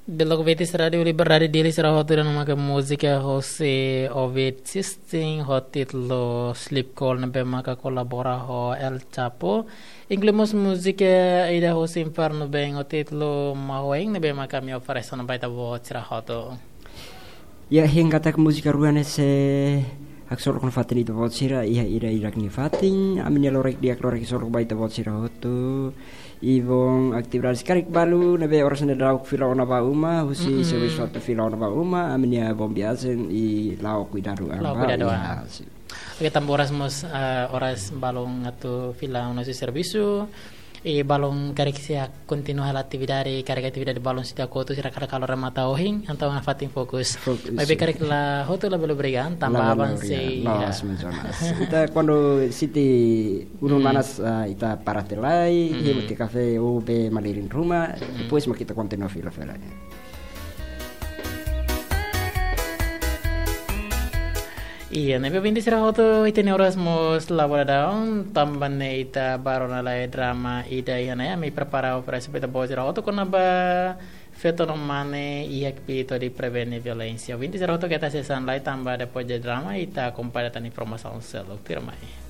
Belok vetis radio liberdade dele será rotura numa música Jose Ovid Sisting hotit lo sleep call nabe maka kolabora ho El Chapo incluimos música ida Jose Inferno bem hotit lo mahoeng nabe maka mi oferecer na baita voz será roto. Ya hingga tak música ruane se aksor kon fatin itu voz sira iya ira irak ni fatin amin lorek dia lorek sor baita voz sira hoto. Ivong aktivitas karik balu nabe oras na daw filaw na ba uma husi service suatu filaw na ba uma aminya bom biasen I law kuidado arba. Oke tamboras mos oras balong atau filaw na si servisu balong karik siya continua la attividade karik attividade balong sita koto sira kala kalora mata ohing antau na fating fokus. Maybe karik la hoto la belo brigan tambaban si ita quando siti unun manas ita paratelai himu ti cafe ub malirin rumah depois kita continua fila. Iya, nabi binti sira hoto itene oras mos labora daun tambane ita barona la drama ida yana ya mi prepara operasi peta bo sira hoto kona ba feto no mane iakpi to di preveni violencia. Binti sira hoto kita sesan lai tamba depois de drama ita comparata ni promoção selo firmai.